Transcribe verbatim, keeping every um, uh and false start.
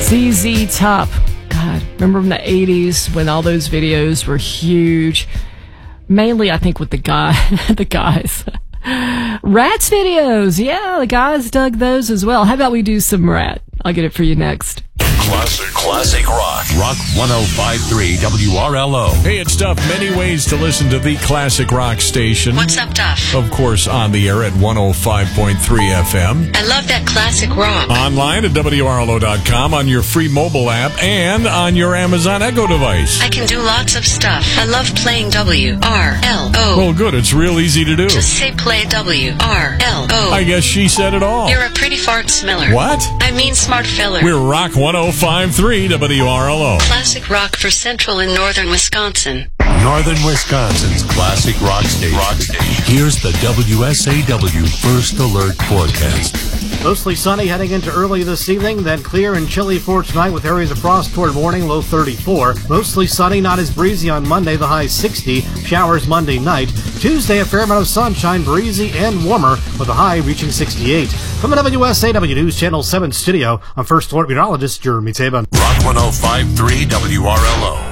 Z Z Top. God, remember from the eighties when all those videos were huge? Mainly, I think, with the guy, the guys. Rats videos. Yeah, the guys dug those as well. How about we do some Rat? I'll get it for you next. Classic, classic rock. Rock one oh five point three W R L O. Hey, it's Duff. Many ways to listen to the classic rock station. What's up, Duff? Of course, on the air at one oh five point three F M. I love that classic rock. Online at W R L O dot com, on your free mobile app, and on your Amazon Echo device. I can do lots of stuff. I love playing W R L O. Well, good. It's real easy to do. Just say play W R L O. I guess she said it all. You're a pretty fart smeller. What? I mean smart filler. We're Rock one oh five point three W R L O. Classic rock for central and northern Wisconsin. Northern Wisconsin's classic rock station. Rock station. Here's the W S A W First Alert forecast. Mostly sunny heading into early this evening, then clear and chilly for tonight with areas of frost toward morning, low thirty-four. Mostly sunny, not as breezy on Monday, the high sixty. Showers Monday night. Tuesday, a fair amount of sunshine, breezy and warmer with a high reaching sixty-eight. From the W S A W News Channel seven studio, I'm First Alert meteorologist Jeremy Taban. Rock one oh five point three W R L O.